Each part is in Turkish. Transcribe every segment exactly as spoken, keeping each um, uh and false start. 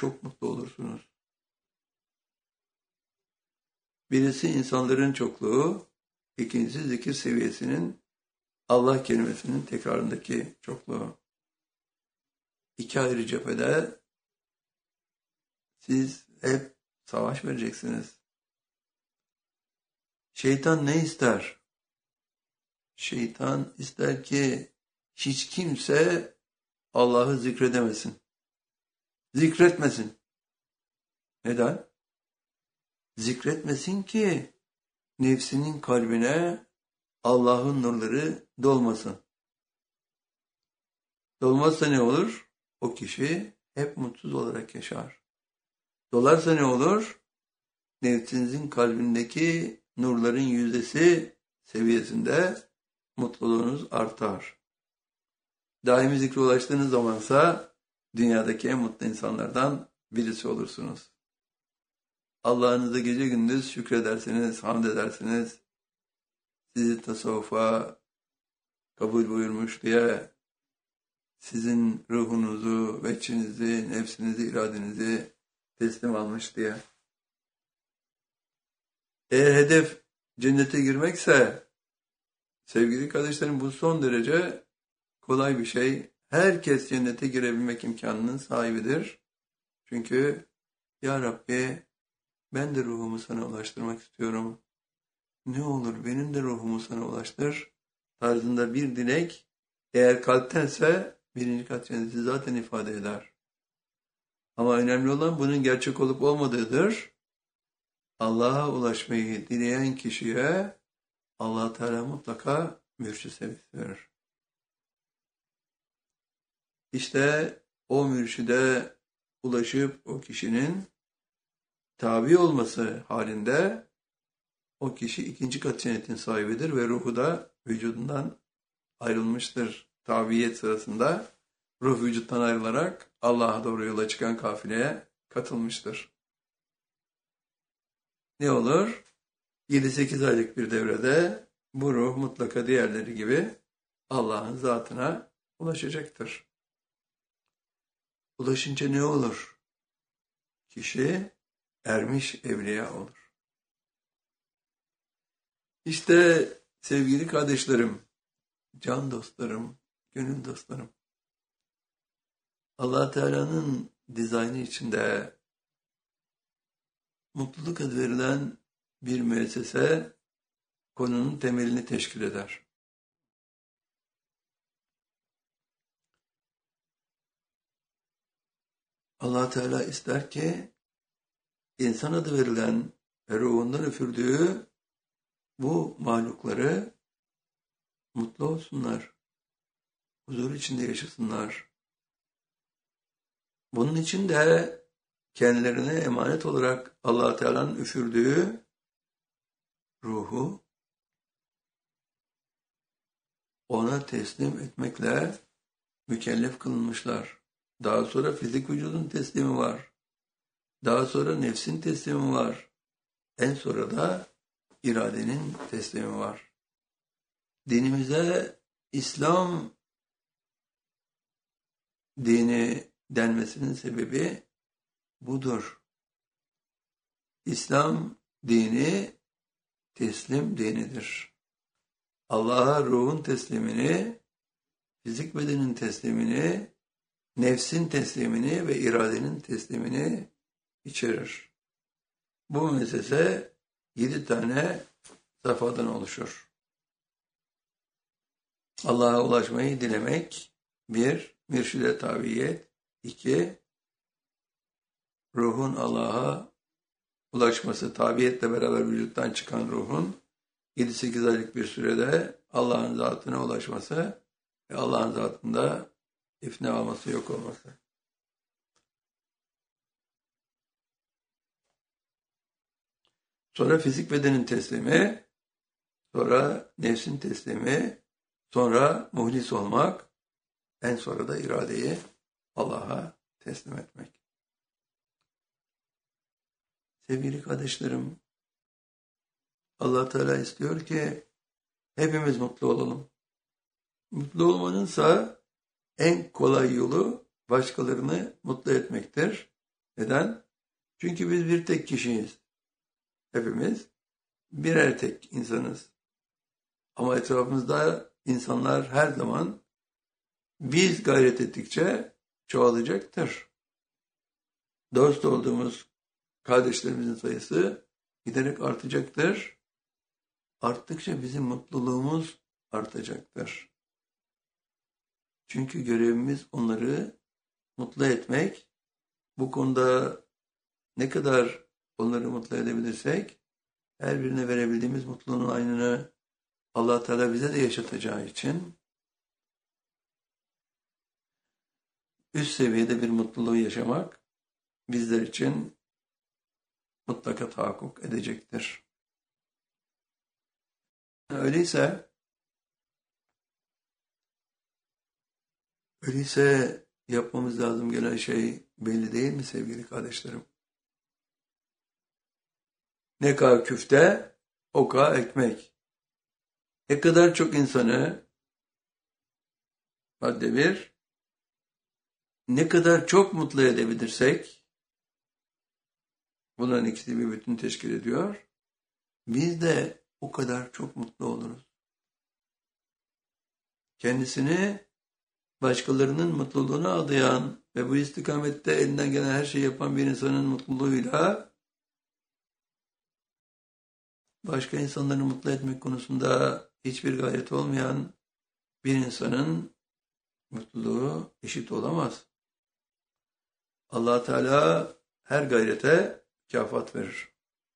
çok mutlu olursunuz. Birisi insanların çokluğu, ikincisi zikir seviyesinin Allah kelimesinin tekrarındaki çokluğu. İki ayrı cephede siz hep savaş vereceksiniz. Şeytan ne ister? Şeytan ister ki hiç kimse Allah'ı zikredemesin. Zikretmesin. Neden? Zikretmesin ki nefsinin kalbine Allah'ın nurları dolmasın. Dolmazsa ne olur? O kişi hep mutsuz olarak yaşar. Dolarsa ne olur? Nefsinizin kalbindeki nurların yüzdesi seviyesinde mutluluğunuz artar. Daimi zikre ulaştığınız zamansa dünyadaki en mutlu insanlardan birisi olursunuz. Allah'ınıza gece gündüz şükredersiniz, hamd edersiniz. Sizi tasavvufa kabul buyurmuş diye sizin ruhunuzu, veçinizi, nefsinizi, iradenizi teslim almış diye. Eğer hedef cennete girmekse sevgili kardeşlerim bu son derece kolay bir şey. Herkes cennete girebilmek imkanının sahibidir. Çünkü Ya Rabbi ben de ruhumu sana ulaştırmak istiyorum. Ne olur benim de ruhumu sana ulaştır tarzında bir dilek eğer kalptense birinci kat cenneti zaten ifade eder. Ama önemli olan bunun gerçek olup olmadığıdır. Allah'a ulaşmayı dileyen kişiye Allah Teala mutlaka mürşid sevgisi verir. İşte o mürşide ulaşıp o kişinin tabi olması halinde o kişi ikinci kat cennetin sahibidir ve ruhu da vücudundan ayrılmıştır. Tabiyet sırasında ruh vücuttan ayrılarak Allah'a doğru yola çıkan kafileye katılmıştır. Ne olur? yedi sekiz aylık bir devrede bu ruh mutlaka diğerleri gibi Allah'ın zatına ulaşacaktır. Ulaşınca ne olur? Kişi ermiş evliya olur. İşte sevgili kardeşlerim, can dostlarım, gönül dostlarım, Allah Teala'nın dizaynı içinde mutluluk adı verilen bir müessese konunun temelini teşkil eder. Allah Teala ister ki insan adı verilen ve ruhundan üfürdüğü bu mahlukları mutlu olsunlar, huzur içinde yaşasınlar. Bunun için de kendilerine emanet olarak Allah Teala'nın üfürdüğü ruhu ona teslim etmekle mükellef kılınmışlar. Daha sonra fizik vücudun teslimi var. Daha sonra nefsin teslimi var. En sonra da iradenin teslimi var. Dinimize İslam dini denmesinin sebebi budur. İslam dini teslim dinidir. Allah'a ruhun teslimini, fizik bedenin teslimini, nefsin teslimini ve iradenin teslimini içerir. Bu müessese yedi tane safhadan oluşur. Allah'a ulaşmayı dilemek, bir, mürşide tabiyet, iki, ruhun Allah'a ulaşması, tabiyetle beraber vücuttan çıkan ruhun yedi sekiz aylık bir sürede Allah'ın zatına ulaşması ve Allah'ın zatında ifna olması, yok olması. Sonra fizik bedenin teslimi, sonra nefsin teslimi, sonra muhlis olmak, en sonra da iradeyi Allah'a teslim etmek. Sevgili kardeşlerim, Allah Teala istiyor ki hepimiz mutlu olalım. Mutlu olmanınsa en kolay yolu başkalarını mutlu etmektir. Neden? Çünkü biz bir tek kişiyiz. Hepimiz birer tek insanız. Ama etrafımızda insanlar her zaman biz gayret ettikçe çoğalacaktır. Dost olduğumuz kardeşlerimizin sayısı giderek artacaktır. Arttıkça bizim mutluluğumuz artacaktır. Çünkü görevimiz onları mutlu etmek. Bu konuda ne kadar onları mutlu edebilirsek, her birine verebildiğimiz mutluluğun aynını Allah Teala bize de yaşatacağı için üst seviyede bir mutluluğu yaşamak bizler için mutlaka tahakkuk edecektir. Öyleyse öyleyse yapmamız lazım gelen şey belli değil mi sevgili kardeşlerim? Ne kadar küfte, o kadar ekmek. Ne kadar çok insanı, madde bir, ne kadar çok mutlu edebilirsek, bunların ikisi bir bütün teşkil ediyor, biz de o kadar çok mutlu oluruz. Kendisini başkalarının mutluluğuna adayan ve bu istikamette elinden gelen her şeyi yapan bir insanın mutluluğuyla başka insanları mutlu etmek konusunda hiçbir gayret olmayan bir insanın mutluluğu eşit olamaz. Allah Teala her gayrete mükafat verir.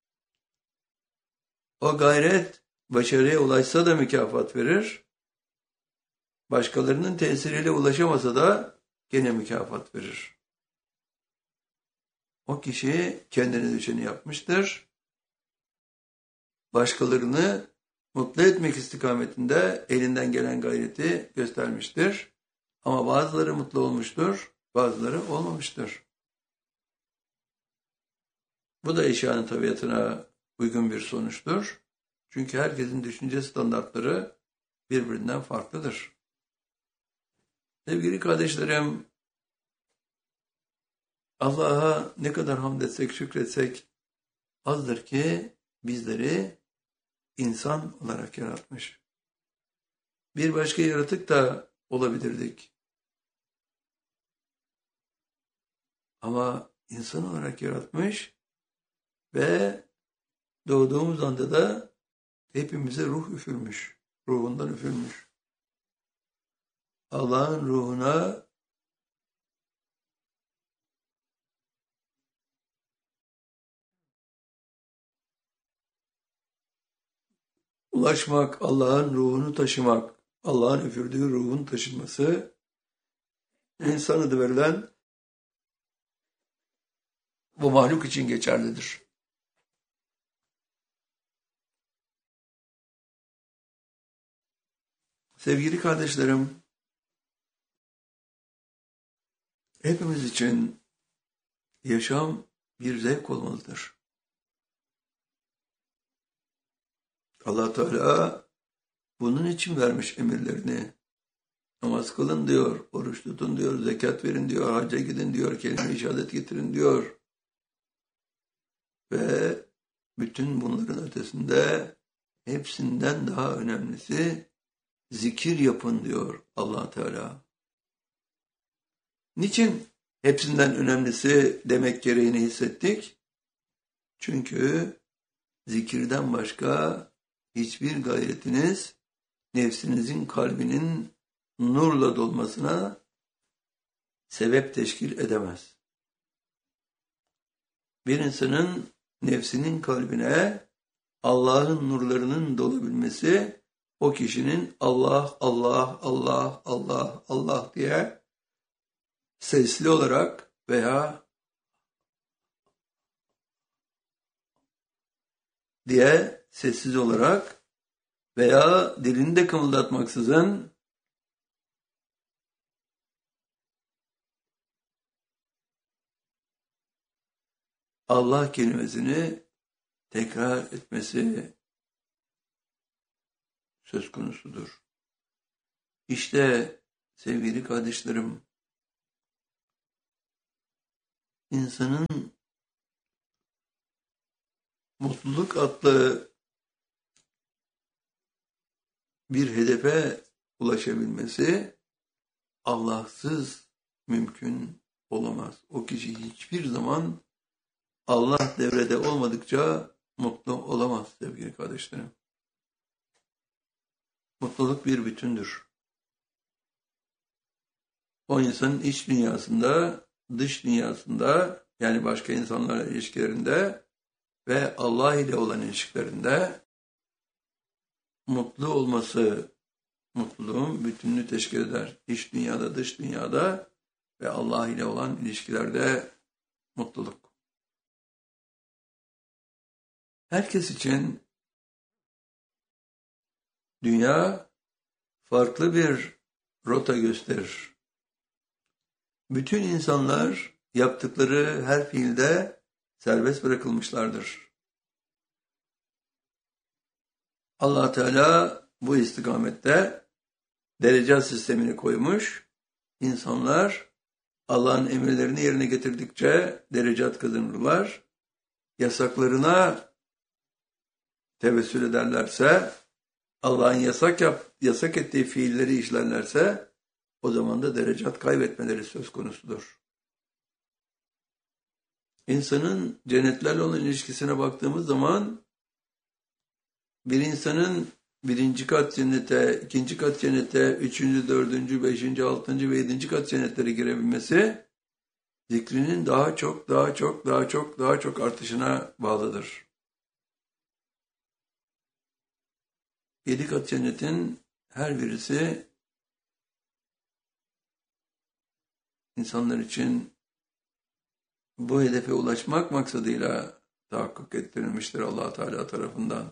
O gayret başarıya ulaşsa da mükafat verir. Başkalarının tesiriyle ulaşamasa da gene mükafat verir. O kişi kendine düşeni yapmıştır. Başkalarını mutlu etmek istikametinde elinden gelen gayreti göstermiştir. Ama bazıları mutlu olmuştur, bazıları olmamıştır. Bu da eşyanın tabiatına uygun bir sonuçtur. Çünkü herkesin düşünce standartları birbirinden farklıdır. Sevgili kardeşlerim, Allah'a ne kadar hamd etsek, şükretsek azdır ki bizleri insan olarak yaratmış. Bir başka yaratık da olabilirdik. Ama insan olarak yaratmış ve doğduğumuz anda da hepimize ruh üfürmüş. Ruhundan üfürmüş. Allah'ın ruhuna ulaşmak, Allah'ın ruhunu taşımak, Allah'ın üfürdüğü ruhun taşınması insan adı verilen bu mahluk için geçerlidir. Sevgili kardeşlerim, hepimiz için yaşam bir zevk olmalıdır. Allah Teala bunun için vermiş emirlerini. Namaz kılın diyor, oruç tutun diyor, zekat verin diyor, hacca gidin diyor, kelime-i şehadet getirin diyor. Ve bütün bunların ötesinde hepsinden daha önemlisi zikir yapın diyor Allah Teala. Niçin hepsinden önemlisi demek gereğini hissettik? Çünkü zikirden başka hiçbir gayretiniz nefsinizin kalbinin nurla dolmasına sebep teşkil edemez. Bir insanın nefsinin kalbine Allah'ın nurlarının dolabilmesi o kişinin Allah, Allah, Allah, Allah, Allah diye sesli olarak veya diye sessiz olarak veya dilini de kımıldatmaksızın Allah kelimesini tekrar etmesi söz konusudur. İşte sevgili kardeşlerim, insanın mutluluk adlı bir hedefe ulaşabilmesi Allah'sız mümkün olamaz. O kişi hiçbir zaman Allah devrede olmadıkça mutlu olamaz sevgili kardeşlerim. Mutluluk bir bütündür. O insanın iç dünyasında, dış dünyasında, yani başka insanlarla ilişkilerinde ve Allah ile olan ilişkilerinde mutlu olması, mutluluğun bütününü teşkil eder. İç dünyada, dış dünyada ve Allah ile olan ilişkilerde mutluluk. Herkes için dünya farklı bir rota gösterir. Bütün insanlar yaptıkları her fiilde serbest bırakılmışlardır. Allah Teala bu istikamette derecat sistemini koymuş. İnsanlar Allah'ın emirlerini yerine getirdikçe derecat kazanırlar. Yasaklarına tevessül ederlerse, Allah'ın yasak yap, yasak ettiği fiilleri işlerlerse, o zaman da derecat kaybetmeleri söz konusudur. İnsanın cennetlerle olan ilişkisine baktığımız zaman, bir insanın birinci kat cennete, ikinci kat cennete, üçüncü, dördüncü, beşinci, altıncı ve yedinci kat cennetlere girebilmesi, zikrinin daha çok, daha çok, daha çok, daha çok artışına bağlıdır. Yedi kat cennetin her birisi insanlar için bu hedefe ulaşmak maksadıyla tahakkuk ettirilmiştir Allah Teala tarafından.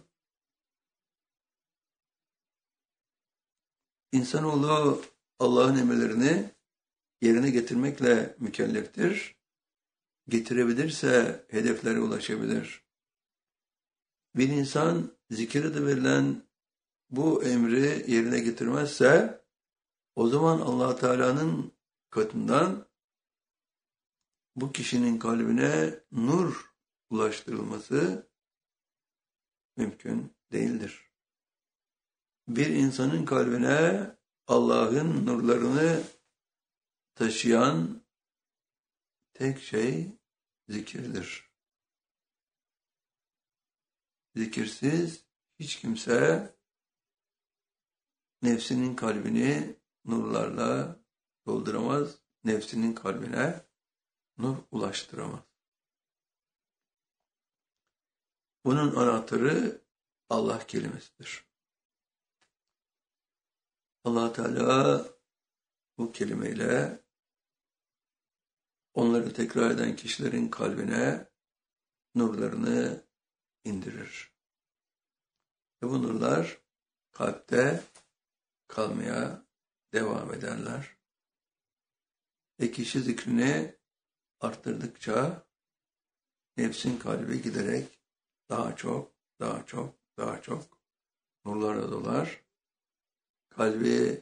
İnsanoğlu Allah'ın emirlerini yerine getirmekle mükelleftir. Getirebilirse hedeflere ulaşabilir. Bir insan zikir adı verilen bu emri yerine getirmezse, o zaman Allah Teala'nın katından bu kişinin kalbine nur ulaştırılması mümkün değildir. Bir insanın kalbine Allah'ın nurlarını taşıyan tek şey zikirdir. Zikirsiz hiç kimse nefsinin kalbini nurlarla dolduramaz, nefsinin kalbine nur ulaştıramaz. Bunun anahtarı Allah kelimesidir. Allah Teala bu kelimeyle onları tekrar eden kişilerin kalbine nurlarını indirir. Ve bu nurlar kalpte kalmaya devam ederler. Ve kişi zikrini arttırdıkça nefsin kalbi giderek daha çok, daha çok, daha çok nurlarla dolar. Kalbi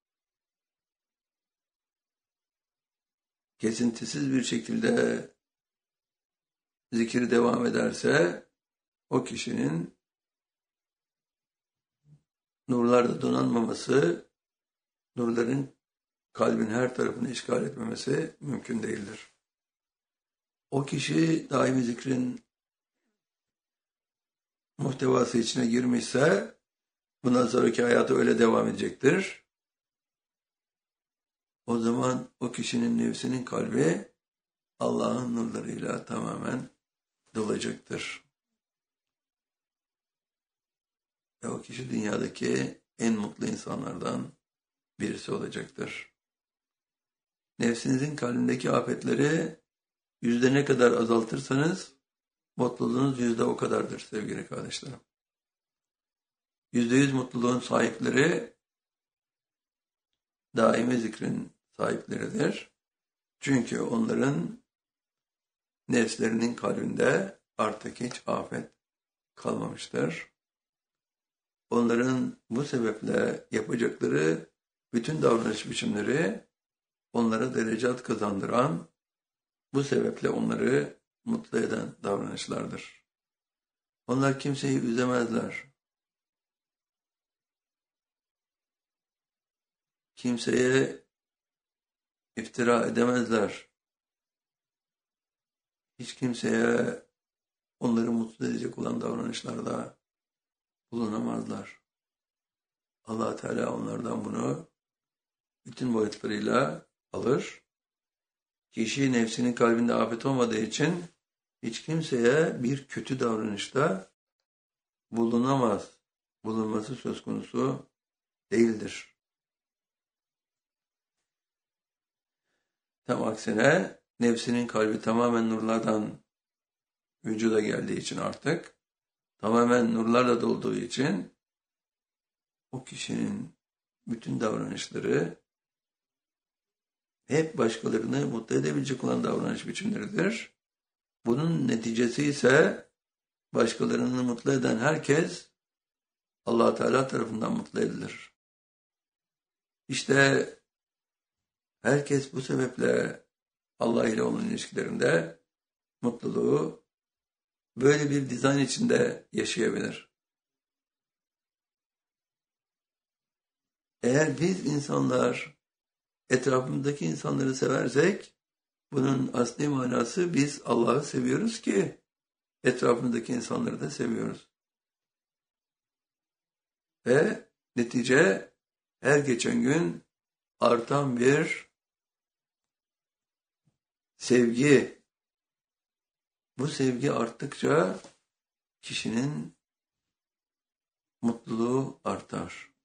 kesintisiz bir şekilde zikir devam ederse o kişinin nurlarda donanmaması, nurların kalbin her tarafını işgal etmemesi mümkün değildir. O kişi daimi zikrin muhtevası içine girmişse bundan sonraki hayatı öyle devam edecektir. O zaman o kişinin nefsinin kalbi Allah'ın nurlarıyla tamamen dolacaktır. Ve o kişi dünyadaki en mutlu insanlardan birisi olacaktır. Nefsinizin kalbindeki afetleri yüzde ne kadar azaltırsanız mutluluğunuz yüzde o kadardır sevgili kardeşlerim. Yüzde yüz mutluluğun sahipleri daimi zikrin sahipleridir. Çünkü onların nefslerinin kalbinde artık hiç afet kalmamıştır. Onların bu sebeple yapacakları bütün davranış biçimleri onlara derecat kazandıran bu sebeple onları mutlu eden davranışlardır. Onlar kimseyi üzemezler. Kimseye iftira edemezler. Hiç kimseye onları mutlu edecek olan davranışlarda bulunamazlar. Allah Teala onlardan bunu bütün boyutlarıyla alır. Kişi nefsinin kalbinde afet olmadığı için hiç kimseye bir kötü davranışta bulunamaz. Bulunması söz konusu değildir. Tam aksine nefsinin kalbi tamamen nurlardan vücuda geldiği için artık tamamen nurlarla dolduğu için o kişinin bütün davranışları hep başkalarını mutlu edebilecek olan davranış biçimleridir. Bunun neticesi ise başkalarını mutlu eden herkes Allah Teala tarafından mutlu edilir. İşte herkes bu sebeple Allah ile olan ilişkilerinde mutluluğu böyle bir dizayn içinde yaşayabilir. Eğer biz insanlar etrafımızdaki insanları seversek bunun asli manası biz Allah'ı seviyoruz ki etrafımızdaki insanları da seviyoruz. Ve netice her geçen gün artan bir sevgi. Bu sevgi arttıkça kişinin mutluluğu artar.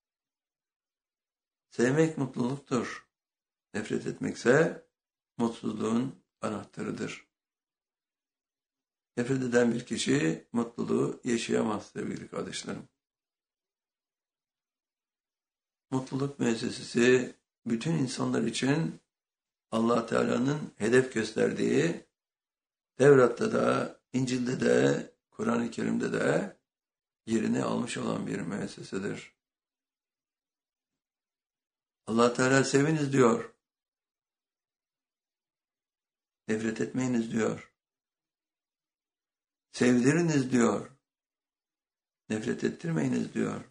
Sevmek mutluluktur. Nefret etmekse mutsuzluğun anahtarıdır. Nefret eden bir kişi mutluluğu yaşayamaz sevgili kardeşlerim. Mutluluk müessesesi bütün insanlar için Allah Teala'nın hedef gösterdiği Tevrat'ta da, İncil'de de, Kur'an-ı Kerim'de de yerini almış olan bir müessesedir. Allah Teala seviniz diyor. Nefret etmeyiniz diyor. Sevdiriniz diyor. Nefret ettirmeyiniz diyor.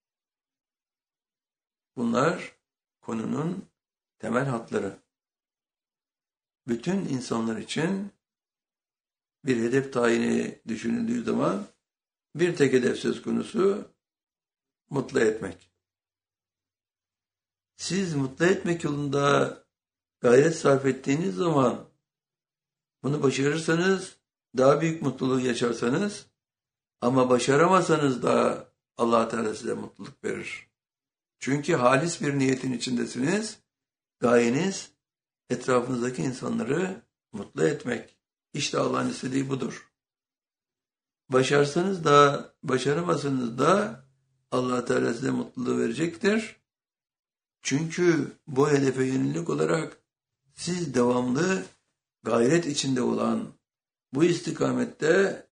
Bunlar konunun temel hatları. Bütün insanlar için bir hedef tayini düşünüldüğü zaman bir tek hedef söz konusu mutlu etmek. Siz mutlu etmek yolunda gayret sarf ettiğiniz zaman bunu başarırsanız daha büyük mutluluğu yaşarsanız ama başaramasanız da Allah Teala size mutluluk verir. Çünkü halis bir niyetin içindesiniz. Gayeniz etrafınızdaki insanları mutlu etmek. İşte Allah'ın istediği budur. Başarsanız da başaramasanız da Allah Teala size mutluluğu verecektir. Çünkü bu hedefe yönelik olarak siz devamlı gayret içinde olan bu istikamette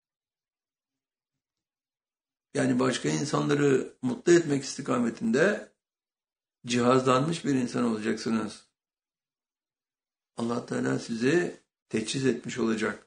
yani başka insanları mutlu etmek istikametinde cihazlanmış bir insan olacaksınız. Allah Teala sizi teçhiz etmiş olacak.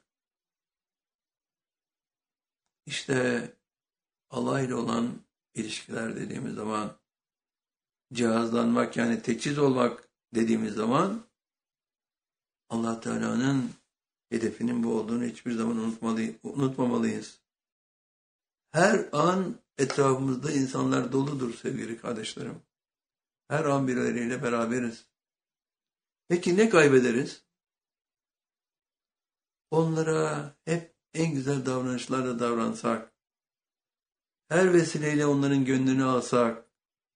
İşte Allah ile olan ilişkiler dediğimiz zaman cihazlanmak yani teçhiz olmak dediğimiz zaman Allah Teala'nın hedefinin bu olduğunu hiçbir zaman unutmalıyız, unutmamalıyız. Her an etrafımızda insanlar doludur sevgili kardeşlerim. Her an birileriyle beraberiz. Peki ne kaybederiz? Onlara hep en güzel davranışlarla davransak, her vesileyle onların gönlünü alsak,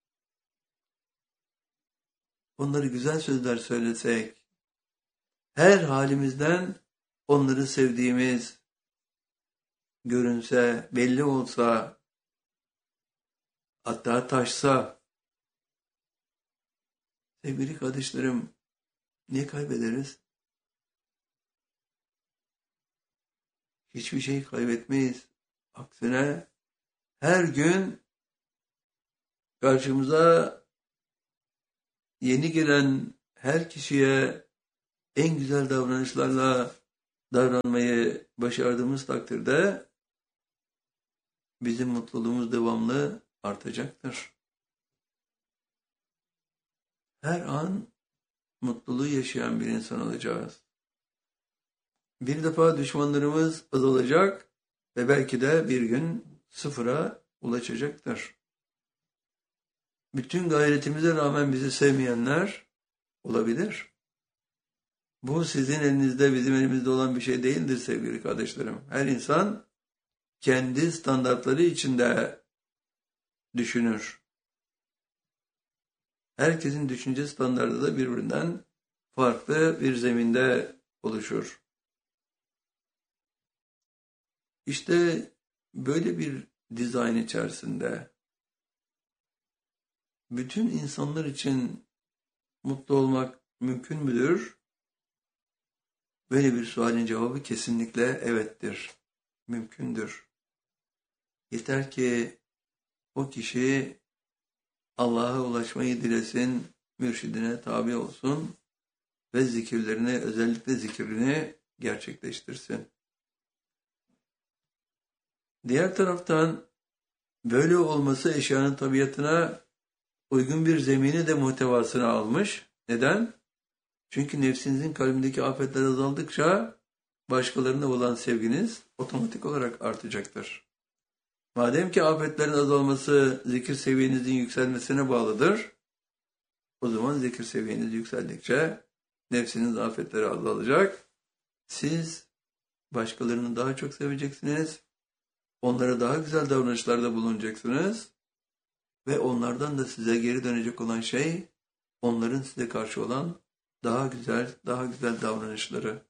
onlara güzel sözler söylesek, her halimizden onları sevdiğimiz görünse, belli olsa, hatta taşsa, sevgili kardeşlerim, ne kaybederiz? Hiçbir şey kaybetmeyiz. Aksine her gün karşımıza yeni gelen her kişiye en güzel davranışlarla davranmayı başardığımız takdirde bizim mutluluğumuz devamlı artacaktır. Her an mutluluğu yaşayan bir insan olacağız. Bir defa düşmanlarımız azalacak ve belki de bir gün sıfıra ulaşacaktır. Bütün gayretimize rağmen bizi sevmeyenler olabilir. Bu sizin elinizde, bizim elimizde olan bir şey değildir sevgili kardeşlerim. Her insan kendi standartları içinde düşünür. Herkesin düşünce standartı da birbirinden farklı bir zeminde oluşur. İşte böyle bir dizayn içerisinde bütün insanlar için mutlu olmak mümkün müdür? Böyle bir sualin cevabı kesinlikle evettir. Mümkündür. Yeter ki o kişi Allah'a ulaşmayı dilesin, mürşidine tabi olsun ve zikirlerini, özellikle zikrini gerçekleştirsin. Diğer taraftan böyle olması eşyanın tabiatına uygun bir zemini de muhtevasına almış. Neden? Çünkü nefsinizin kalbindeki afetler azaldıkça başkalarına olan sevginiz otomatik olarak artacaktır. Madem ki afetlerin azalması zikir seviyenizin yükselmesine bağlıdır, o zaman zikir seviyeniz yükseldikçe nefsiniz afetleri azalacak. Siz başkalarını daha çok seveceksiniz, onlara daha güzel davranışlarda bulunacaksınız ve onlardan da size geri dönecek olan şey, onların size karşı olan daha güzel, daha güzel davranışları.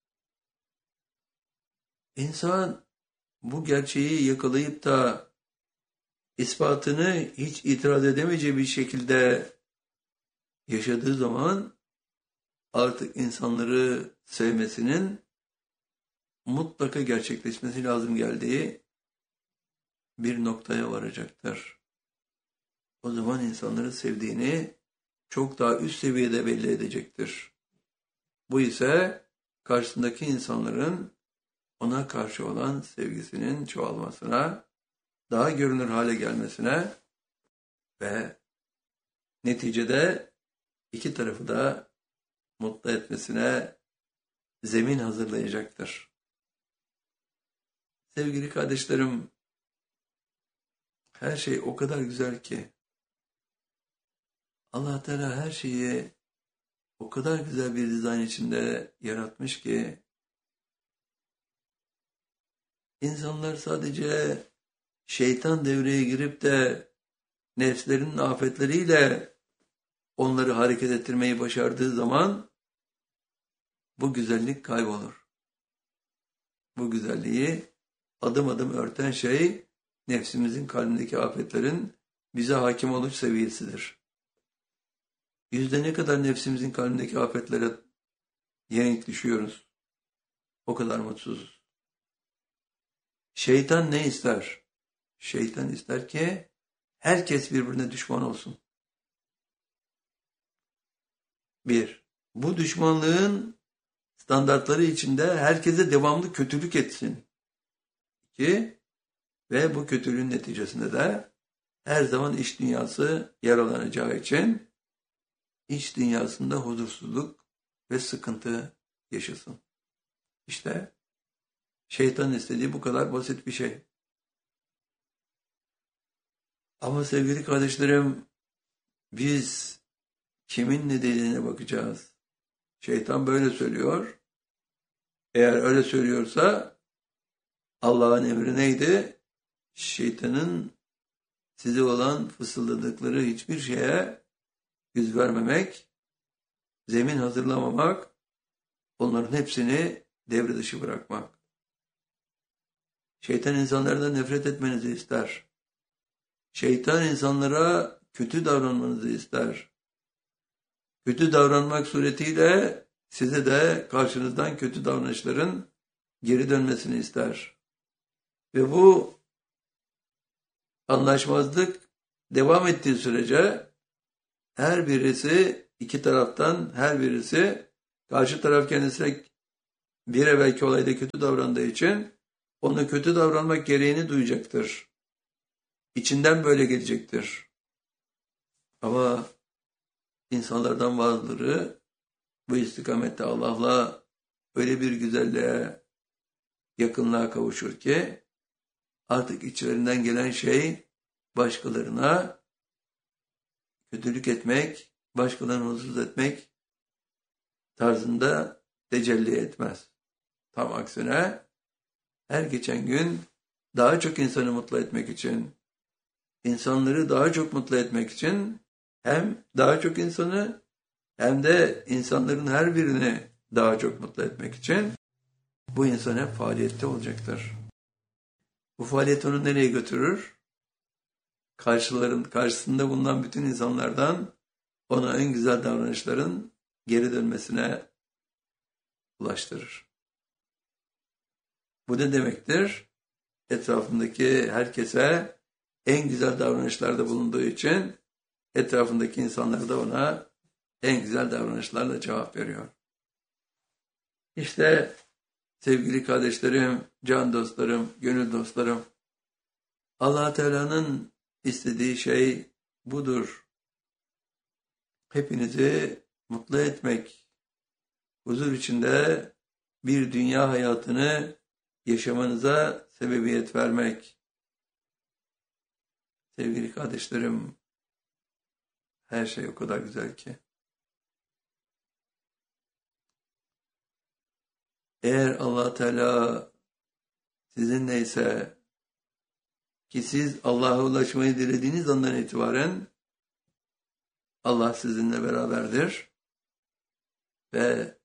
İnsan bu gerçeği yakalayıp da ispatını hiç itiraz edemeyeceği bir şekilde yaşadığı zaman artık insanları sevmesinin mutlaka gerçekleşmesi lazım geldiği bir noktaya varacaktır. O zaman insanları sevdiğini çok daha üst seviyede belli edecektir. Bu ise karşısındaki insanların ona karşı olan sevgisinin çoğalmasına, daha görünür hale gelmesine ve neticede iki tarafı da mutlu etmesine zemin hazırlayacaktır. Sevgili kardeşlerim, her şey o kadar güzel ki, Allah Teala her şeyi o kadar güzel bir dizayn içinde yaratmış ki, İnsanlar sadece şeytan devreye girip de nefslerinin afetleriyle onları hareket ettirmeyi başardığı zaman bu güzellik kaybolur. Bu güzelliği adım adım örten şey nefsimizin kalbindeki afetlerin bize hakim oluş seviyesidir. Yüzde ne kadar nefsimizin kalbindeki afetlere yenik düşüyoruz, o kadar mutsuzuz. Şeytan ne ister? Şeytan ister ki herkes birbirine düşman olsun. Bir, bu düşmanlığın standartları içinde herkese devamlı kötülük etsin. İki, ve bu kötülüğün neticesinde de her zaman iç dünyası yaralanacağı için iç dünyasında huzursuzluk ve sıkıntı yaşasın. İşte şeytanın istediği bu kadar basit bir şey. Ama sevgili kardeşlerim, biz kimin ne dediğine bakacağız. Şeytan böyle söylüyor. Eğer öyle söylüyorsa Allah'ın emri neydi? Şeytanın size olan fısıldadıkları hiçbir şeye yüz vermemek, zemin hazırlamamak, onların hepsini devre dışı bırakmak. Şeytan insanlardan nefret etmenizi ister. Şeytan insanlara kötü davranmanızı ister. Kötü davranmak suretiyle size de karşınızdan kötü davranışların geri dönmesini ister. Ve bu anlaşmazlık devam ettiği sürece her birisi, iki taraftan her birisi Karşı taraf kendisine bir evvelki olayda kötü davrandığı için ona kötü davranmak gereğini duyacaktır. İçinden böyle gelecektir. Ama insanlardan bazıları bu istikamette Allah'la öyle bir güzelliğe, yakınlığa kavuşur ki artık içlerinden gelen şey başkalarına kötülük etmek, başkalarını huzursuz etmek tarzında tecelli etmez. Tam aksine her geçen gün daha çok insanı mutlu etmek için, insanları daha çok mutlu etmek için hem daha çok insanı hem de insanların her birini daha çok mutlu etmek için bu insan hep faaliyette olacaktır. Bu faaliyet onu nereye götürür? Karşıların, karşısında bulunan bütün insanlardan ona en güzel davranışların geri dönmesine ulaştırır. Bu ne demektir? Etrafındaki herkese en güzel davranışlarda bulunduğu için etrafındaki insanlar da ona en güzel davranışlarla cevap veriyor. İşte sevgili kardeşlerim, can dostlarım, gönül dostlarım, Allah Teala'nın istediği şey budur. Hepinizi mutlu etmek, huzur içinde bir dünya hayatını yaşamanıza sebebiyet vermek. Sevgili kardeşlerim, her şey o kadar güzel ki. Eğer Allah Teala sizinle ise ki siz Allah'a ulaşmayı dilediğiniz andan itibaren Allah sizinle beraberdir ve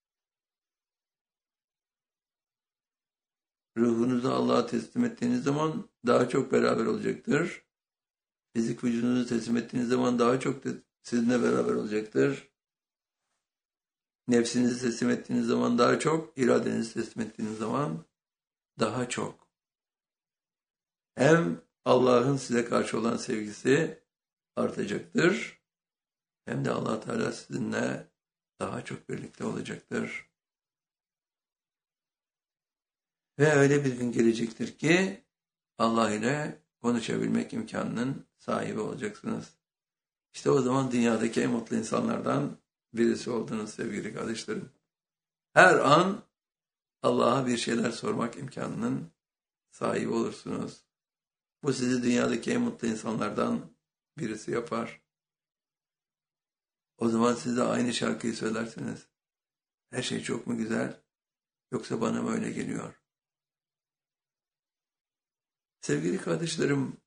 ruhunuzu Allah'a teslim ettiğiniz zaman daha çok beraber olacaktır. Fizik vücudunuzu teslim ettiğiniz zaman daha çok sizinle beraber olacaktır. Nefsinizi teslim ettiğiniz zaman daha çok, iradenizi teslim ettiğiniz zaman daha çok. Hem Allah'ın size karşı olan sevgisi artacaktır, hem de Allah Teala sizinle daha çok birlikte olacaktır. Ve öyle bir gün gelecektir ki Allah ile konuşabilmek imkanının sahibi olacaksınız. İşte o zaman dünyadaki en mutlu insanlardan birisi oldunuz sevgili kardeşlerim. Her an Allah'a bir şeyler sormak imkanının sahibi olursunuz. Bu sizi dünyadaki en mutlu insanlardan birisi yapar. O zaman siz de aynı şarkıyı söylersiniz. Her şey çok mu güzel, yoksa bana mı öyle geliyor? Sevgili kardeşlerim,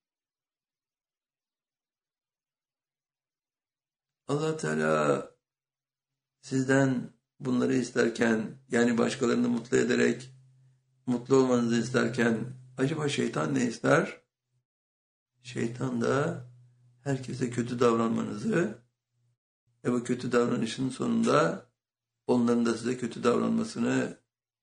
Allah Teala sizden bunları isterken, yani başkalarını mutlu ederek mutlu olmanızı isterken, acaba şeytan ne ister? Şeytan da herkese kötü davranmanızı ve bu kötü davranışın sonunda onların da size kötü davranmasını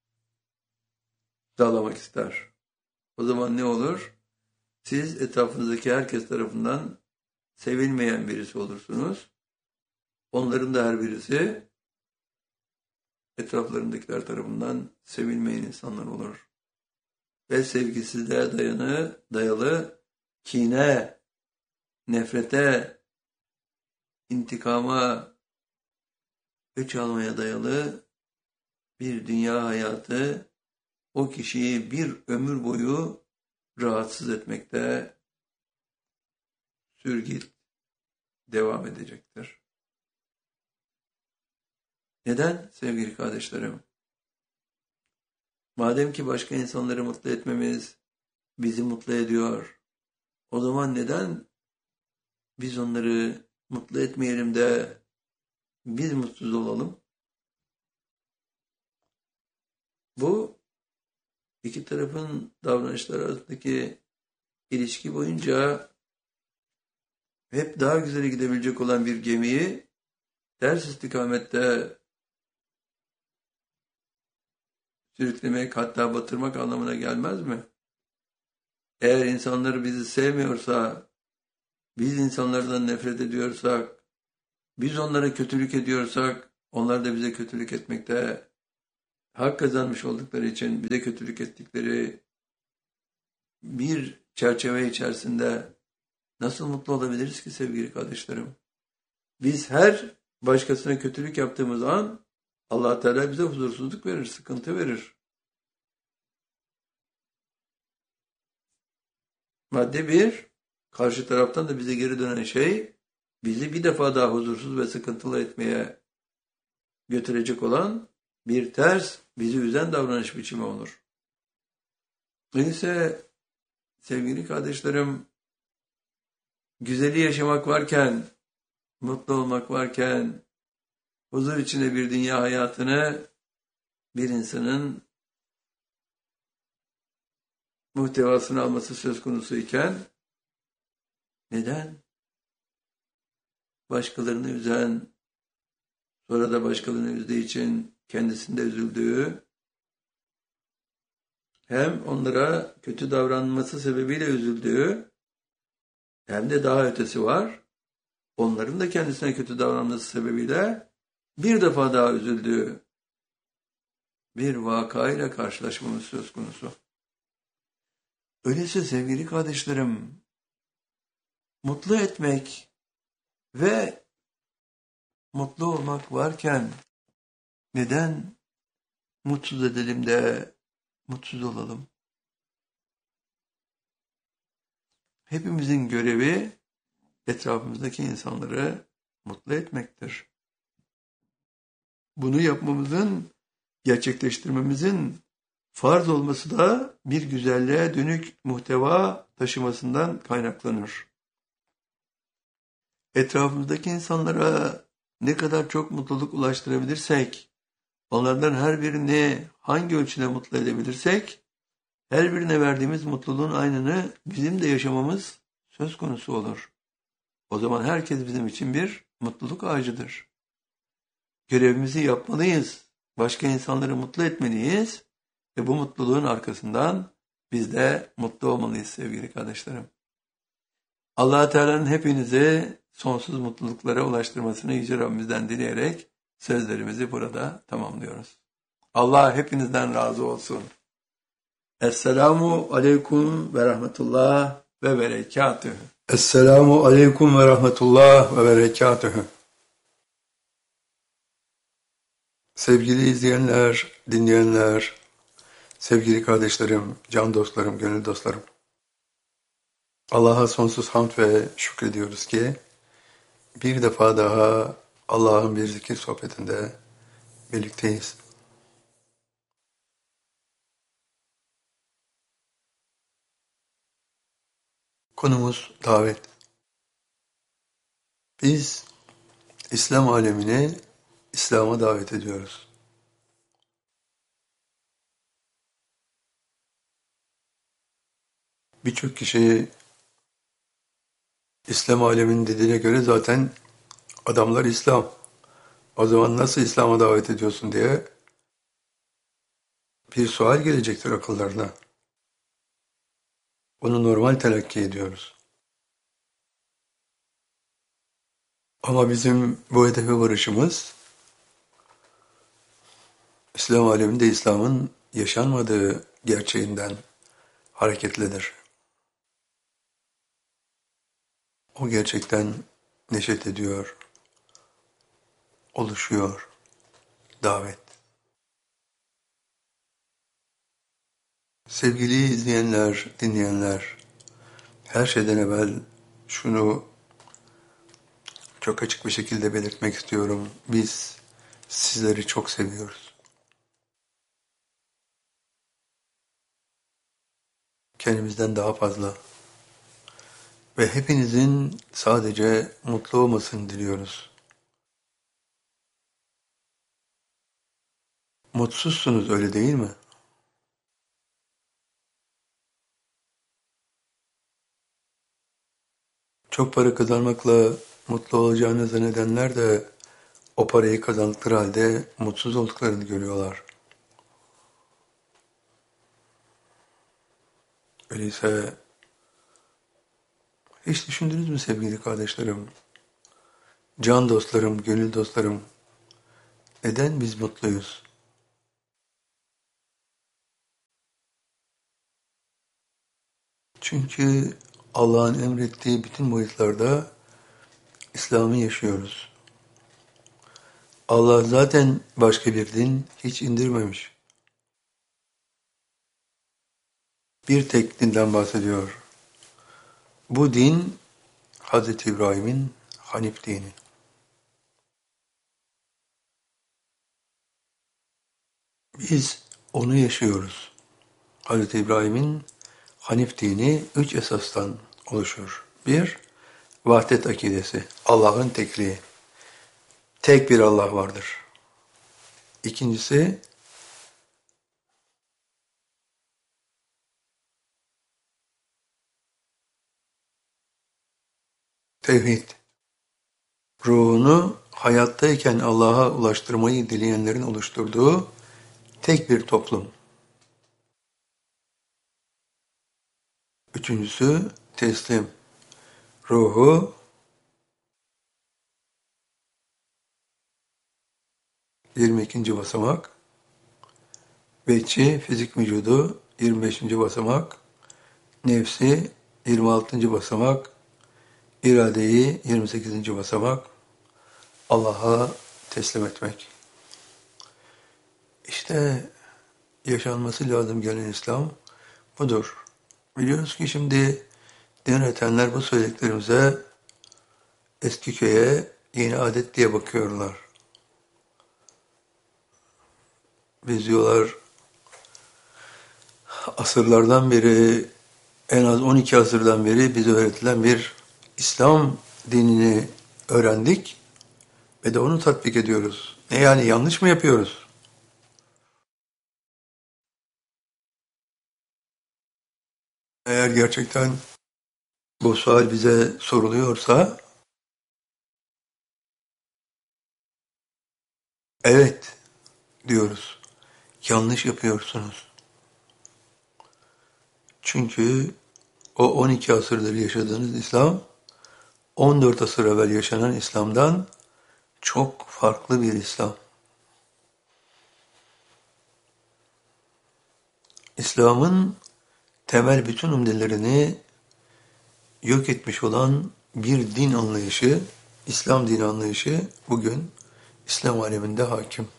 sağlamak ister. O zaman ne olur? Siz etrafınızdaki herkes tarafından sevilmeyen birisi olursunuz. Onların da her birisi etraflarındakiler tarafından sevilmeyen insanlar olur. Ve sevgisizliğe dayanı, dayalı kine, nefrete, intikama, öç almaya dayalı bir dünya hayatı o kişiyi bir ömür boyu rahatsız etmekte sürgit devam edecektir. Neden sevgili kardeşlerim? Madem ki başka insanları mutlu etmemiz bizi mutlu ediyor, o zaman neden biz onları mutlu etmeyelim de biz mutsuz olalım? Bu iki tarafın davranışları arasındaki ilişki boyunca hep daha güzel gidebilecek olan bir gemiyi ters istikamette sürüklemek, hatta batırmak anlamına gelmez mi? Eğer insanlar bizi sevmiyorsa, biz insanlardan nefret ediyorsak, biz onlara kötülük ediyorsak, Onlar da bize kötülük etmekte, hak kazanmış oldukları için bize kötülük ettikleri bir çerçeve içerisinde nasıl mutlu olabiliriz ki sevgili kardeşlerim? Biz her başkasına kötülük yaptığımız an Allah Teala bize huzursuzluk verir, sıkıntı verir. Madde bir, karşı taraftan da bize geri dönen şey, bizi bir defa daha huzursuz ve sıkıntılı etmeye götürecek olan bir ters, bizi üzen davranış biçimi olur. Öyleyse sevgili kardeşlerim, güzeli yaşamak varken, mutlu olmak varken, huzur içinde bir dünya hayatını bir insanın muhtevasını alması söz konusu iken, neden? Başkalarını üzen, sonra da başkalarını üzdüğü için kendisinde üzüldüğü, hem onlara kötü davranması sebebiyle üzüldüğü, hem de daha ötesi var, onların da kendisine kötü davranması sebebiyle bir defa daha üzüldüğü bir vakayla karşılaşmamız söz konusu. Öyleyse sevgili kardeşlerim, mutlu etmek ve mutlu olmak varken neden mutsuz edelim de mutsuz olalım? Hepimizin görevi etrafımızdaki insanları mutlu etmektir. Bunu yapmamızın, gerçekleştirmemizin farz olması da bir güzelliğe dönük muhteva taşımasından kaynaklanır. Etrafımızdaki insanlara ne kadar çok mutluluk ulaştırabilirsek, onlardan her birini hangi ölçüde mutlu edebilirsek, her birine verdiğimiz mutluluğun aynını bizim de yaşamamız söz konusu olur. O zaman herkes bizim için bir mutluluk ağacıdır. Görevimizi yapmalıyız. Başka insanları mutlu etmeliyiz ve bu mutluluğun arkasından biz de mutlu olmalıyız sevgili kardeşlerim. Allah Teala'nın hepinizi sonsuz mutluluklara ulaştırmasını Yüce Rabbimizden dileyerek sözlerimizi burada tamamlıyoruz. Allah hepinizden razı olsun. Esselamu aleyküm ve rahmetullah ve berekatühü. Esselamu aleyküm ve rahmetullah ve berekatühü. Sevgili izleyenler, dinleyenler, sevgili kardeşlerim, can dostlarım, gönül dostlarım. Allah'a sonsuz hamd ve şükrediyoruz ki bir defa daha Allah'ın bir zikir sohbetinde birlikteyiz. Konumuz davet. Biz İslam alemini İslam'a davet ediyoruz. Birçok kişi İslam aleminin dediğine göre zaten adamlar İslam. O zaman nasıl İslam'a davet ediyorsun diye bir sual gelecektir akıllarına. Onu normal telakki ediyoruz. Ama bizim bu hedefe varışımız İslam aleminde İslam'ın yaşanmadığı gerçeğinden hareketlidir. O gerçekten neşet ediyor, oluşuyor, davet. Sevgili izleyenler, dinleyenler, her şeyden evvel şunu çok açık bir şekilde belirtmek istiyorum. Biz sizleri çok seviyoruz. Kendimizden daha fazla. Ve hepinizin sadece mutlu olmasını diliyoruz. Mutsuzsunuz, öyle değil mi? Çok para kazanmakla mutlu olacağını zannedenler de o parayı kazandıkları halde mutsuz olduklarını görüyorlar. Öyleyse hiç düşündünüz mü sevgili kardeşlerim, can dostlarım, gönül dostlarım, Neden biz mutluyuz? Çünkü Allah'ın emrettiği bütün boyutlarda İslam'ı yaşıyoruz. Allah zaten başka bir din hiç indirmemiş. Bir tek dinden bahsediyor. Bu din Hazreti İbrahim'in Hanif dini. Biz onu yaşıyoruz. Hazreti İbrahim'in Hanif dini üç esastan oluşur. Bir, vahdet akidesi, Allah'ın tekliği. Tek bir Allah vardır. İkincisi, tevhid. Ruhunu hayattayken Allah'a ulaştırmayı dileyenlerin oluşturduğu tek bir toplum. Üçüncüsü, teslim. Ruhu yirmi ikinci basamak, bedçi, fizik vücudu yirmi beşinci basamak, nefsi yirmi altıncı basamak, iradeyi yirmi sekizinci basamak, Allah'a teslim etmek. İşte yaşanması lazım gelen İslam budur. Biliyoruz ki şimdi yönetenler bu söylediklerimize eski köye yeni adet diye bakıyorlar. Biz diyorlar asırlardan beri, en az on iki asırdan beri bize öğretilen bir İslam dinini öğrendik ve de onu tatbik ediyoruz. Ne yani yanlış mı yapıyoruz? Eğer gerçekten bu sual bize soruluyorsa, evet diyoruz. Yanlış yapıyorsunuz. Çünkü o on iki asırdır yaşadığınız İslam, on dört asır evvel yaşanan İslam'dan çok farklı bir İslam. İslam'ın temel bütün umdelerini yok etmiş olan bir din anlayışı, İslam dini anlayışı bugün İslam aleminde hakim.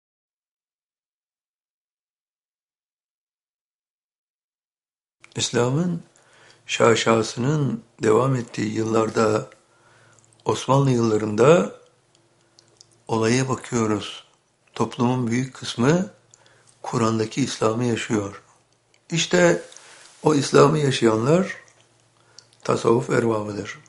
İslam'ın şaşasının devam ettiği yıllarda, Osmanlı yıllarında olaya bakıyoruz. Toplumun büyük kısmı Kur'an'daki İslam'ı yaşıyor. İşte o İslam'ı yaşayanlar tasavvuf erbabıdır.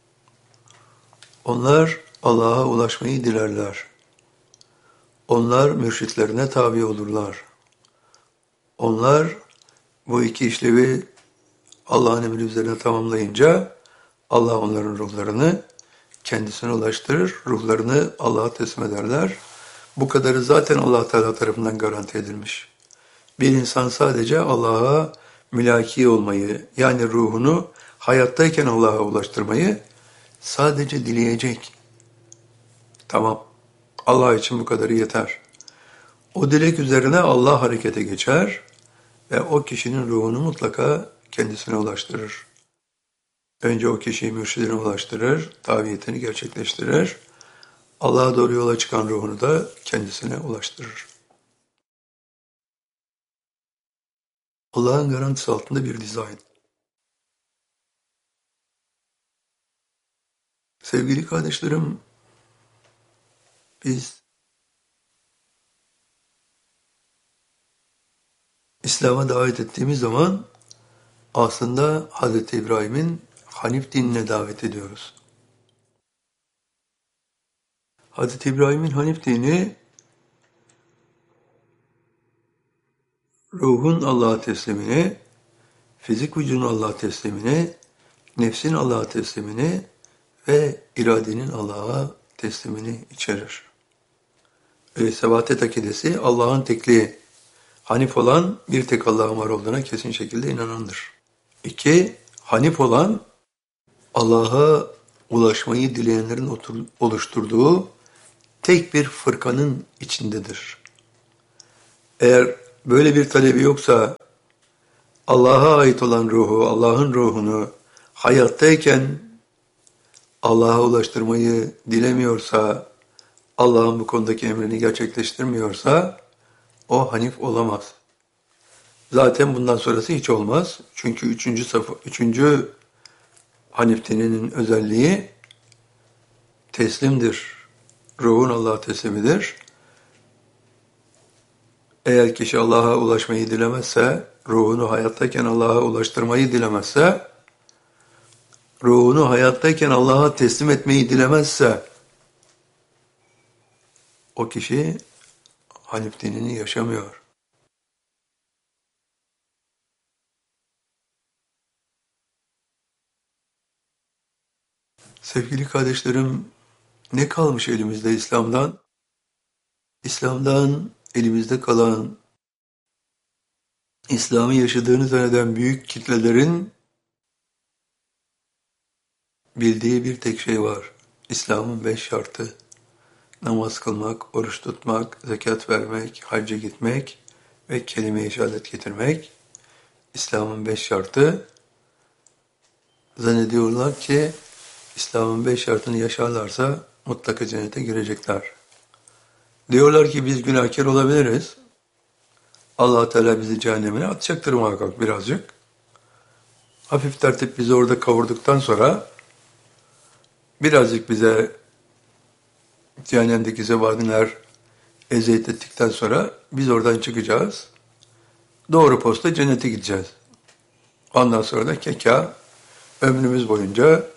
Onlar Allah'a ulaşmayı dilerler. Onlar mürşitlerine tabi olurlar. Onlar bu iki işlevi Allah'ın emri üzerine tamamlayınca Allah onların ruhlarını kendisine ulaştırır, ruhlarını Allah'a teslim ederler. Bu kadarı zaten Allah Teala tarafından garanti edilmiş. Bir insan sadece Allah'a mülaki olmayı, yani ruhunu hayattayken Allah'a ulaştırmayı sadece dileyecek. Tamam, Allah için bu kadarı yeter. O dilek üzerine Allah harekete geçer ve o kişinin ruhunu mutlaka kendisine ulaştırır. Önce o kişiyi mürşidine ulaştırır, tabiyetini gerçekleştirir. Allah'a doğru yola çıkan ruhunu da kendisine ulaştırır. Allah'ın garantisi altında bir dizayn. Sevgili kardeşlerim, biz İslam'a davet ettiğimiz zaman aslında Hazreti İbrahim'in Hanif dinine davet ediyoruz. Hazreti İbrahim'in Hanif dini, ruhun Allah'a teslimini, fizik vücudun Allah'a teslimini, nefsin Allah'a teslimini ve iradenin Allah'a teslimini içerir. Ve sebatet akidesi Allah'ın tekliği, Hanif olan bir tek Allah'ın var olduğuna kesin şekilde inanandır. İki, Hanif olan Allah'a ulaşmayı dileyenlerin oluşturduğu tek bir fırkanın içindedir. Eğer böyle bir talebi yoksa, Allah'a ait olan ruhu, Allah'ın ruhunu hayattayken Allah'a ulaştırmayı dilemiyorsa, Allah'ın bu konudaki emrini gerçekleştirmiyorsa, o hanif olamaz. Zaten bundan sonrası hiç olmaz. Çünkü üçüncü, safı, üçüncü hanif dininin özelliği teslimdir. Ruhun Allah'a teslimidir. Eğer kişi Allah'a ulaşmayı dilemezse, ruhunu hayattayken Allah'a ulaştırmayı dilemezse, ruhunu hayattayken Allah'a teslim etmeyi dilemezse, o kişi hanif dinini yaşamıyor. Sevgili kardeşlerim, ne kalmış elimizde İslam'dan? İslam'dan elimizde kalan, İslam'ı yaşadığını zanneden büyük kitlelerin bildiği bir tek şey var. İslam'ın beş şartı. Namaz kılmak, oruç tutmak, zekat vermek, hacca gitmek ve kelime-i şehadet getirmek. İslam'ın beş şartı. Zannediyorlar ki İslam'ın beş şartını yaşarlarsa mutlaka cennete girecekler. Diyorlar ki biz günahkar olabiliriz. Allah Teala bizi cehennemine atacaktır muhakkak birazcık. Hafif tertip bizi orada kavurduktan sonra birazcık bize cehennemdeki zebaniler eziyet ettikten sonra biz oradan çıkacağız. Doğru posta cennete gideceğiz. Ondan sonra da keka ömrümüz boyunca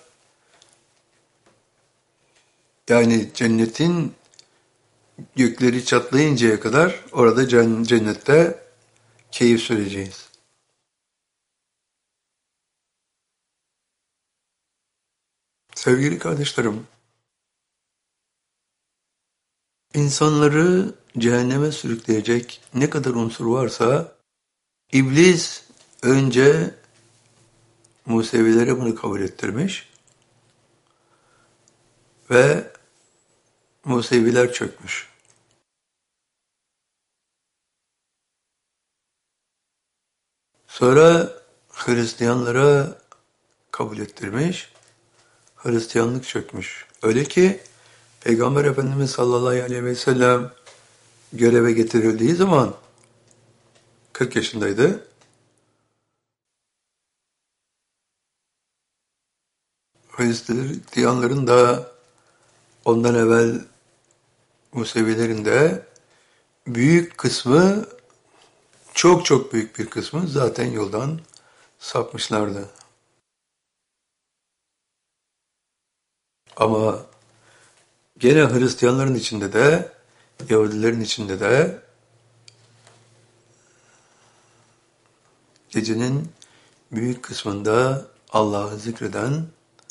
yani cennetin gökleri çatlayıncaya kadar orada cennette keyif süreceğiz. Sevgili kardeşlerim, insanları cehenneme sürükleyecek ne kadar unsur varsa, İblis önce Musevilere bunu kabul ettirmiş ve Museviler çökmüş. Sonra Hristiyanlara kabul ettirmiş, Hristiyanlık çökmüş. Öyle ki Peygamber Efendimiz sallallahu aleyhi ve sellem göreve getirildiği zaman kırk yaşındaydı. Hristiyanların da ondan evvel Musevilerin de büyük kısmı, çok çok büyük bir kısmı zaten yoldan sapmışlardı. Ama gene Hristiyanların içinde de, Yahudilerin içinde de gecenin büyük kısmında Allah'ı zikreden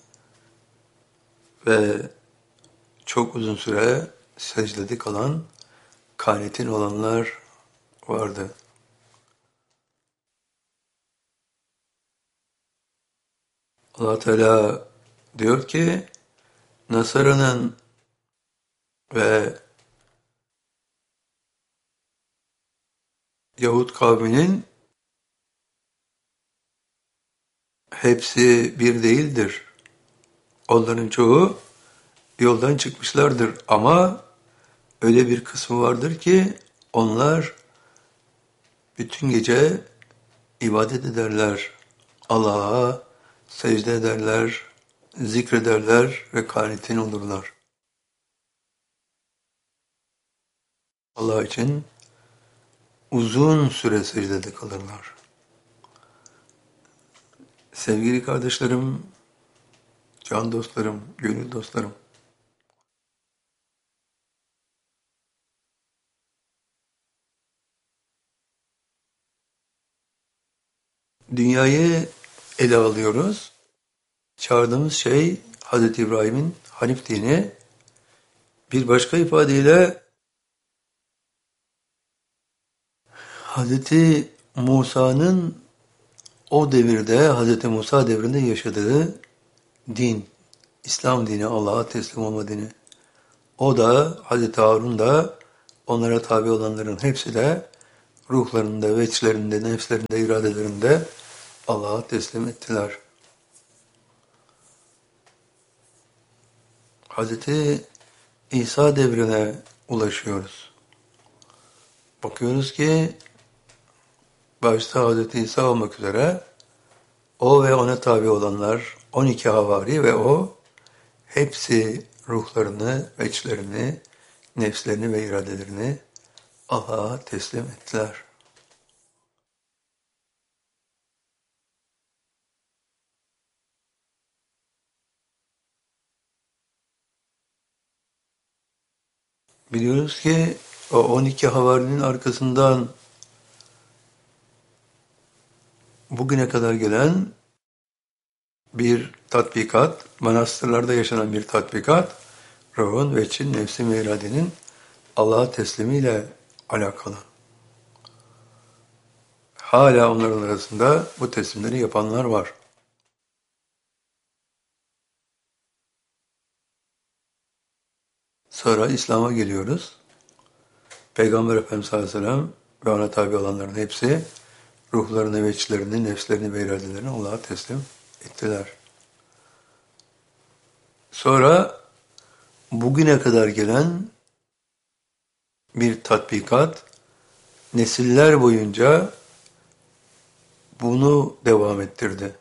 ve çok uzun süre secdede kalan, kanitin olanlar vardı. Allah Teala diyor ki, Nasara'nın ve Yahud kavminin hepsi bir değildir. Onların çoğu yoldan çıkmışlardır ama öyle bir kısmı vardır ki onlar bütün gece ibadet ederler, Allah'a secde ederler, zikrederler ve kanitin olurlar. Allah için uzun süre secdede kalırlar. Sevgili kardeşlerim, can dostlarım, gönül dostlarım, dünyayı ele alıyoruz. Çağırdığımız şey Hazreti İbrahim'in Hanif dini. Bir başka ifadeyle Hazreti Musa'nın o devirde, Hazreti Musa devrinde yaşadığı din, İslam dini, Allah'a teslim olma dini. O da, Hazreti Harun da, onlara tabi olanların hepsi de ruhlarında, veçlerinde, nefslerinde, iradelerinde Allah'a teslim ettiler. Hazreti İsa devrine ulaşıyoruz. Bakıyoruz ki başta Hazreti İsa olmak üzere o ve ona tabi olanlar, on iki havari ve o hepsi ruhlarını, veçlerini, nefslerini ve iradelerini Allah'a teslim ettiler. Biliyoruz ki o on iki havarinin arkasından bugüne kadar gelen bir tatbikat, manastırlarda yaşanan bir tatbikat, ruhun, veçin, nefsin ve iradenin Allah'a teslimiyle alakalı. Hala onların arasında bu teslimleri yapanlar var. Sonra İslam'a geliyoruz. Peygamber Efendimiz sallallahu aleyhi ve sellem ve ona tabi olanların hepsi ruhlarını, veçlerini, nefslerini ve iradelerini Allah'a teslim ettiler. Sonra bugüne kadar gelen bir tatbikat, nesiller boyunca bunu devam ettirdi.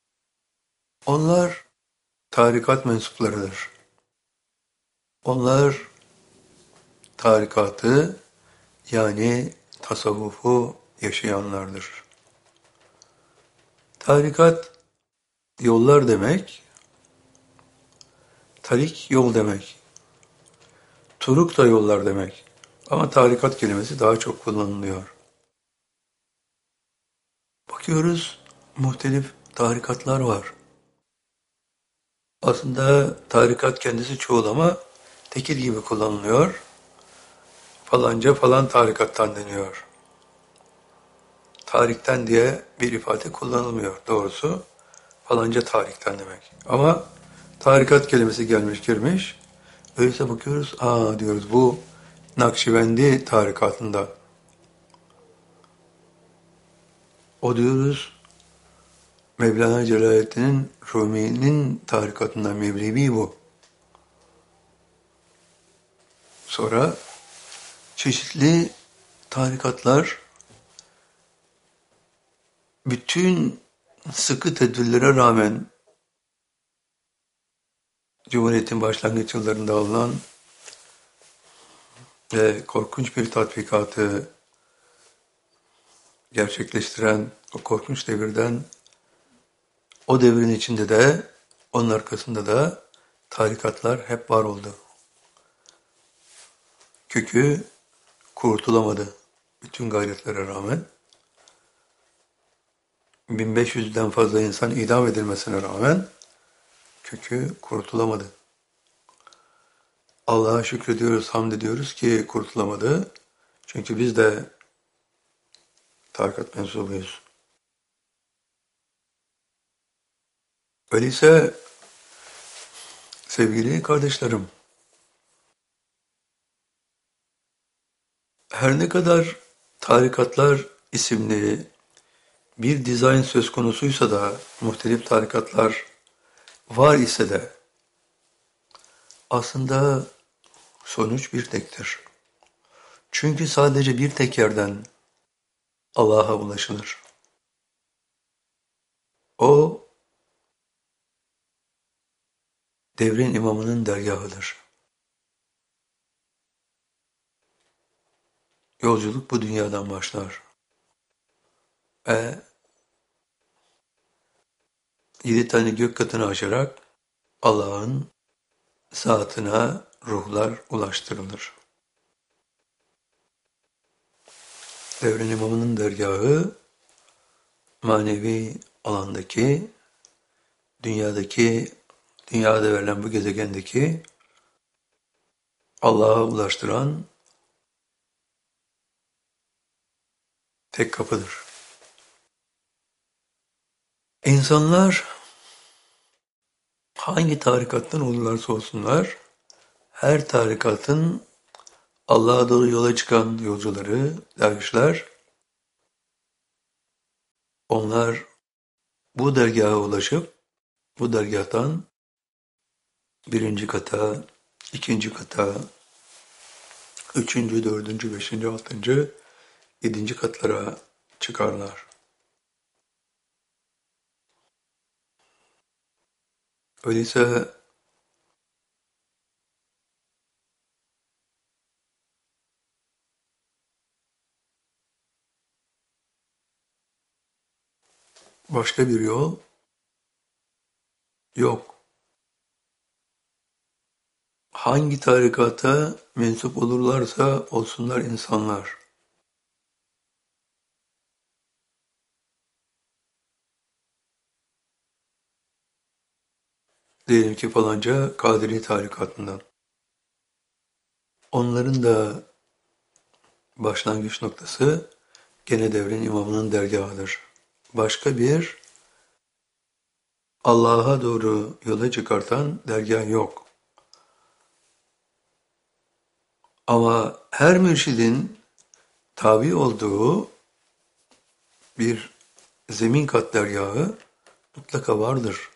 Onlar tarikat mensuplarıdır. Onlar tarikatı yani tasavvufu yaşayanlardır. Tarikat yollar demek, tarik yol demek, turuk da yollar demek. Ama tarikat kelimesi daha çok kullanılıyor. Bakıyoruz, muhtelif tarikatlar var. Aslında tarikat kendisi çoğul ama tekil gibi kullanılıyor. Falanca falan tarikattan deniyor. Tarikten diye bir ifade kullanılmıyor doğrusu. Falanca tarikten demek. Ama tarikat kelimesi gelmiş girmiş. Öyleyse bakıyoruz, aa diyoruz bu Nakşibendi tarikatında. O diyoruz Mevlana Celaleddin Rumi'nin tarikatından Mevlevi bu. Sonra çeşitli tarikatlar bütün sıkı tedbirlere rağmen Cumhuriyet'in başlangıç yıllarında alınan ve korkunç bir tatbikatı gerçekleştiren o korkunç devirden, o devrin içinde de onun arkasında da tarikatlar hep var oldu. Kökü kurtulamadı bütün gayretlere rağmen. bin beş yüzden fazla insan idam edilmesine rağmen kökü kurtulamadı. Allah'a şükrediyoruz, hamd ediyoruz ki kurtulamadı. Çünkü biz de tarikat mensubuyuz. Öyleyse sevgili kardeşlerim, her ne kadar tarikatlar isimli bir dizayn söz konusuysa da, muhtelif tarikatlar var ise de aslında sonuç bir tektir. Çünkü sadece bir tek yerden Allah'a ulaşılır. O devrin imamının dergahıdır. Yolculuk bu dünyadan başlar. Ve yedi tane gök katını aşarak Allah'ın zatına ruhlar ulaştırılır. Devrin imamının dergahı manevi alandaki, dünyadaki, dünyada verilen bu gezegendeki Allah'a ulaştıran tek kapıdır. İnsanlar hangi tarikattan olurlarsa olsunlar, Her tarikatın Allah'a doğru yola çıkan yolcuları, dervişler, onlar bu dergaha ulaşıp bu dergahtan birinci kata, ikinci kata, üçüncü, dördüncü, beşinci, altıncı, yedinci katlara çıkarlar. Öyleyse başka bir yol yok. Hangi tarikata mensup olurlarsa olsunlar insanlar. Diyelim ki falanca Kadiri tarikatından. Onların da başlangıç noktası gene devrin imamının dergahıdır. Başka bir Allah'a doğru yola çıkartan dergah yok. Ama her mürşidin tabi olduğu bir zemin kat dergahı mutlaka vardır.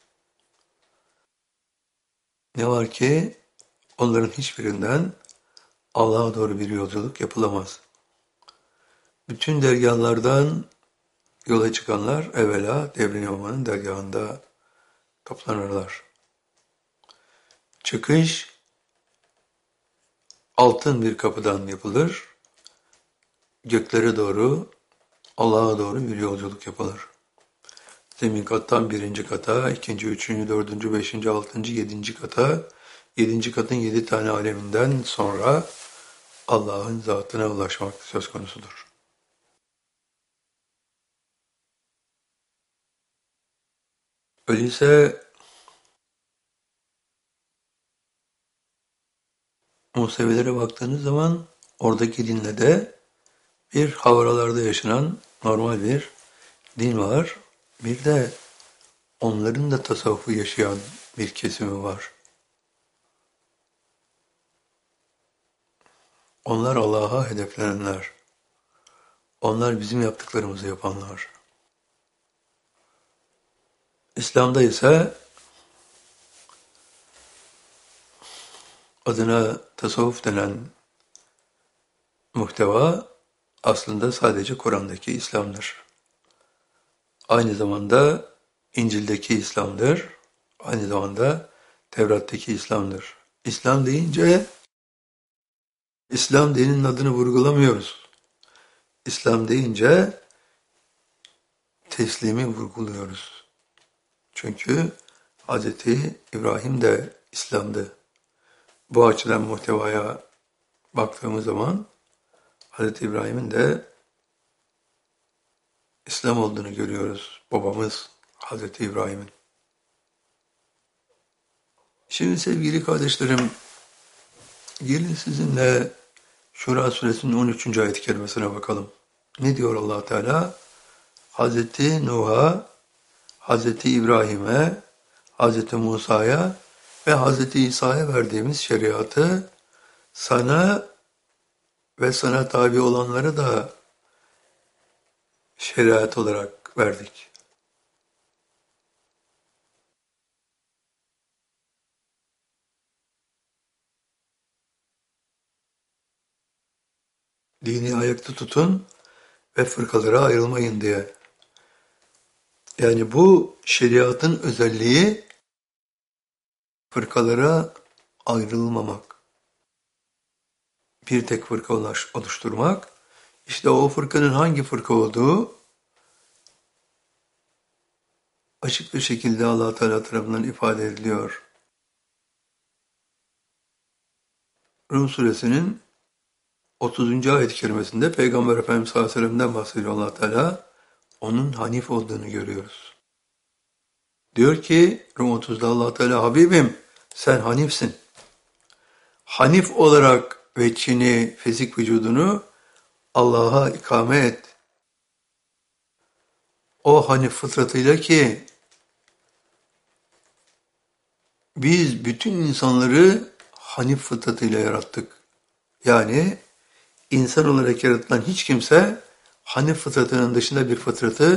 Ne var ki onların hiçbirinden Allah'a doğru bir yolculuk yapılamaz. Bütün dergahlardan yola çıkanlar evvela devrin imamının dergahında toplanırlar. Çıkış altın bir kapıdan yapılır. Göklere doğru, Allah'a doğru bir yolculuk yapılır. Zemin kattan birinci kata, ikinci, üçüncü, dördüncü, beşinci, altıncı, yedinci kata, yedinci katın yedi tane aleminden sonra Allah'ın zatına ulaşmak söz konusudur. Öyleyse Musevilere baktığınız zaman oradaki dinle de bir havralarda yaşanan normal bir din var. Bir de onların da tasavvufu yaşayan bir kesimi var. Onlar Allah'a hedeflenenler. Onlar bizim yaptıklarımızı yapanlar. İslam'da ise adına tasavvuf denen muhteva aslında sadece Kur'an'daki İslam'dır. Aynı zamanda İncil'deki İslam'dır. Aynı zamanda Tevrat'taki İslam'dır. İslam deyince İslam dininin adını vurgulamıyoruz. İslam deyince teslimi vurguluyoruz. Çünkü Hz. İbrahim de İslam'dı. Bu açıdan muhtevaya baktığımız zaman Hz. İbrahim'in de İslam olduğunu görüyoruz. Babamız Hz. İbrahim'in. Şimdi sevgili kardeşlerim, gelin sizinle Şura suresinin on üçüncü ayet-i kerimesine bakalım. Ne diyor Allah Teala? Hz. Nuh'a, Hz. İbrahim'e, Hz. Musa'ya ve Hz. İsa'ya verdiğimiz şeriatı sana ve sana tabi olanlara da şeriat olarak verdik. Dini ayakta tutun ve fırkalara ayrılmayın diye. Yani bu şeriatın özelliği fırkalara ayrılmamak. Bir tek fırka oluşturmak. İşte o fırkanın hangi fırka olduğu açık bir şekilde Allah Teala tarafından ifade ediliyor. Rum suresinin otuzuncu ayet-i kerimesinde Peygamber Efendimiz sallallahu aleyhi ve sellem'den bahsediyor Allah Teala. Onun Hanif olduğunu görüyoruz. Diyor ki Rum otuzda Allah Teala Habibim sen Hanifsin. Hanif olarak veçhini, fizik vücudunu Allah'a ikame et. O Hanif fıtratıyla ki biz bütün insanları Hanif fıtratıyla yarattık. Yani insan olarak yaratılan hiç kimse Hanif fıtratının dışında bir fıtratı